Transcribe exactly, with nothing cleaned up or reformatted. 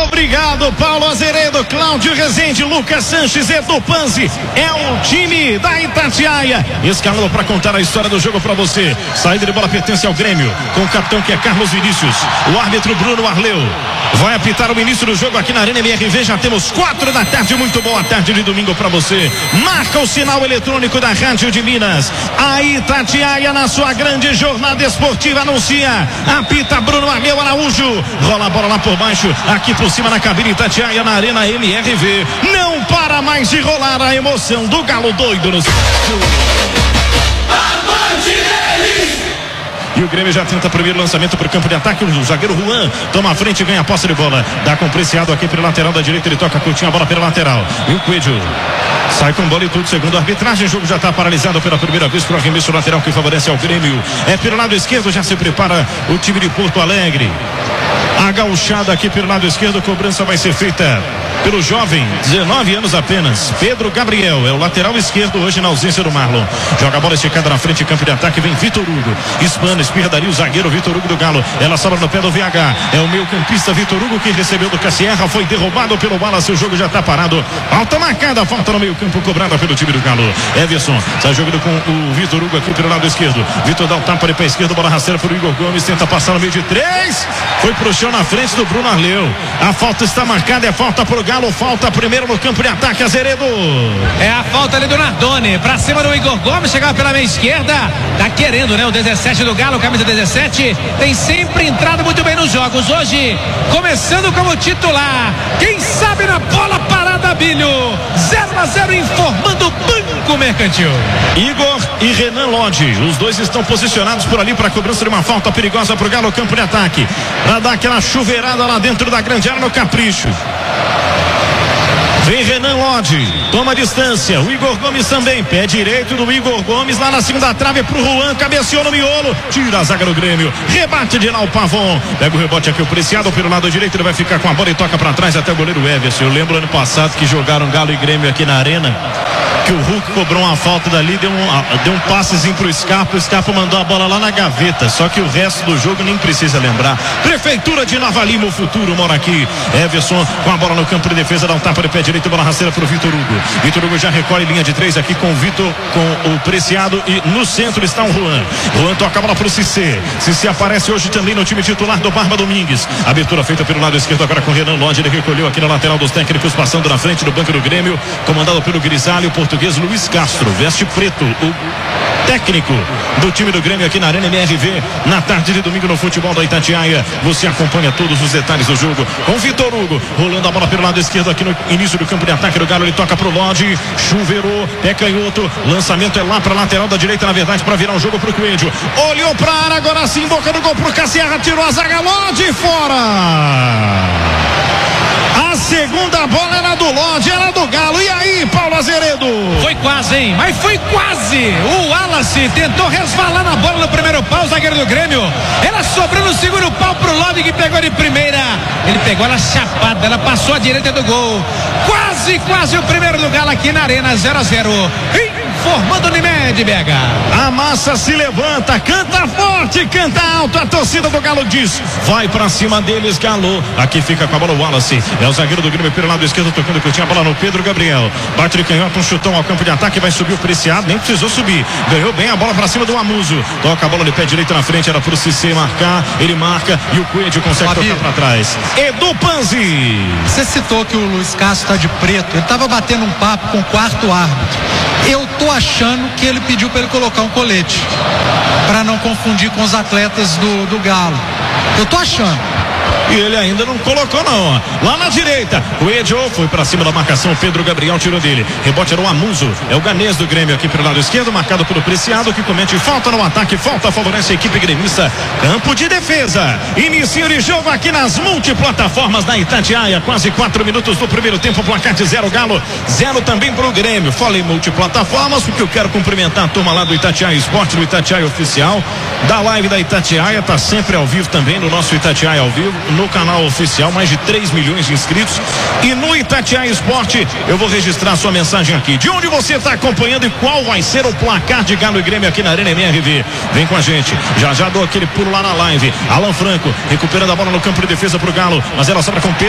Obrigado, Paulo Azeredo, Cláudio Rezende, Lucas Sanches, Edu Panzi. É o time da Itatiaia. Escalou para contar a história do jogo para você. Saída de bola pertence ao Grêmio, com o capitão que é Carlos Vinícius. O árbitro Bruno Arleu vai apitar o início do jogo aqui na Arena M R V. Já temos quatro da tarde. Muito boa tarde de domingo para você. Marca o sinal eletrônico da Rádio de Minas. A Itatiaia, na sua grande jornada esportiva, anuncia. Apita Bruno Arleu Araújo. Rola a bola lá por baixo. Aqui por cima na cabine Itatiaia, na Arena M R V. Não para mais de rolar a emoção do Galo doido no... E o Grêmio já tenta o primeiro lançamento para o campo de ataque. O zagueiro Juan toma a frente e ganha a posse de bola. Dá com o Preciado aqui pela lateral da direita. Ele toca curtinho a bola pela lateral. E o Coelho sai com bola e tudo segundo a arbitragem. O jogo já está paralisado pela primeira vez para o arremesso lateral que favorece ao Grêmio. É pelo lado esquerdo, já se prepara o time de Porto Alegre. A gauchada aqui pelo lado esquerdo. Cobrança vai ser feita pelo jovem, dezenove anos apenas, Pedro Gabriel, é o lateral esquerdo hoje na ausência do Marlon. Joga a bola esticada na frente, campo de ataque, vem Vitor Hugo, espana, espirra daria o zagueiro Vitor Hugo do Galo, ela sobra no pé do V H, é o meio campista Vitor Hugo que recebeu do Cassierra, foi derrubado pelo Wallace, o jogo já está parado, falta marcada, falta no meio campo, cobrada pelo time do Galo. Everson, está jogando com o Vitor Hugo aqui pelo lado esquerdo, Vitor dá o tapa de pé esquerdo, bola rasteira para o Igor Gomes, tenta passar no meio de três, foi pro chão na frente do Bruno Arleu, a falta está marcada, é falta pro Galo, falta primeiro no campo de ataque, Azeredo. É a falta ali do Nardoni, pra cima do Igor Gomes, chegava pela meia esquerda, tá querendo, né? O dezessete do Galo, camisa dezessete, tem sempre entrado muito bem nos jogos, hoje começando como titular, quem sabe na bola parada, Bilho, zero a zero informando o Banco Mercantil. Igor e Renan Lodge, os dois estão posicionados por ali para cobrança de uma falta perigosa pro Galo, campo de ataque, para dar aquela chuveirada lá dentro da grande área no capricho. Vem Renan Lodge, toma distância, o Igor Gomes também, pé direito do Igor Gomes lá na segunda trave pro Juan, cabeceou no miolo, tira a zaga do Grêmio, rebate de lá o Pavon, pega o rebote aqui o Preciado pelo lado direito, ele vai ficar com a bola e toca pra trás até o goleiro Everson. Eu lembro ano passado que jogaram Galo e Grêmio aqui na Arena, que o Hulk cobrou uma falta dali, deu um, deu um passezinho pro Scarpa, o Scarpa mandou a bola lá na gaveta, só que o resto do jogo nem precisa lembrar. Prefeitura de Nova Lima, o futuro mora aqui. Everson com a bola no campo de defesa, dá um tapa de pé direito, bola rasteira pro Vitor Hugo. Vitor Hugo já recolhe linha de três aqui com o Vitor, com o Preciado, e no centro está o Juan. Juan toca a bola pro Cissé. Cissé aparece hoje também no time titular do Barba Domingues. Abertura feita pelo lado esquerdo agora com o Renan Lodge, ele recolheu aqui na lateral dos técnicos, passando na frente do banco do Grêmio, comandado pelo Grisalho, o português Luiz Castro, veste preto, o técnico do time do Grêmio aqui na Arena M R V, na tarde de domingo no futebol da Itatiaia. Você acompanha todos os detalhes do jogo com Vitor Hugo, rolando a bola pelo lado esquerdo aqui no início do campo de ataque do Galo, ele toca pro Lodge, chuveirou, é canhoto, lançamento é lá pra lateral da direita, na verdade, para virar o jogo pro Coelho, olhou pra área, agora sim, boca do gol pro Cassierra, tirou a zaga, Lodge fora. A segunda bola era do Lodge, era do Galo. E aí, Paulo Azeredo? Foi quase, hein? Mas foi quase. O Wallace tentou resvalar na bola no primeiro pau, o zagueiro do Grêmio. Ela sobrou no segundo pau pro Lodge, que pegou de primeira. Ele pegou ela chapada, ela passou à direita do gol. Quase, quase o primeiro do Galo aqui na Arena, zero a zero. Informando o Unimed, B H. A massa se levanta, canta forte, canta alto. A torcida do Galo diz: vai pra cima deles, Galo. Aqui fica com a bola o Wallace. É o zagueiro do Grêmio pelo lado esquerdo, tocando que tinha a bola no Pedro Gabriel. Bate de canhota, um chutão ao campo de ataque. Vai subir o Preciado, nem precisou subir. Ganhou bem a bola pra cima do Amuso. Toca a bola de pé direito na frente, era pro Cissé marcar. Ele marca e o Coelho consegue Fabio. tocar pra trás. Edu Panzi. Você citou que o Luiz Castro tá de preto. Ele tava batendo um papo com o quarto árbitro. Eu tô achando que ele pediu para ele colocar um colete para não confundir com os atletas do, do Galo. Eu tô achando. E ele ainda não colocou não, ó. Lá na direita, o Edio foi pra cima da marcação, Pedro Gabriel tirou dele, rebote era o Amuso, é o ganês do Grêmio aqui pelo lado esquerdo, marcado pelo Preciado, que comete falta no ataque, falta favorece a equipe gremista, campo de defesa, início de jogo aqui nas multiplataformas da Itatiaia, quase quatro minutos do primeiro tempo, placar de zero Galo, zero também pro Grêmio. Falei multiplataformas porque eu quero cumprimentar a turma lá do Itatiaia Esporte, do Itatiaia Oficial, da live da Itatiaia, tá sempre ao vivo também no nosso Itatiaia ao vivo, no canal oficial, mais de três milhões de inscritos. E no Itatiaia Esporte, eu vou registrar sua mensagem aqui. De onde você está acompanhando e qual vai ser o placar de Galo e Grêmio aqui na Arena M R V? Vem com a gente. Já já dou aquele pulo lá na live. Alan Franco recuperando a bola no campo de defesa pro Galo, mas ela sobra com Pedro.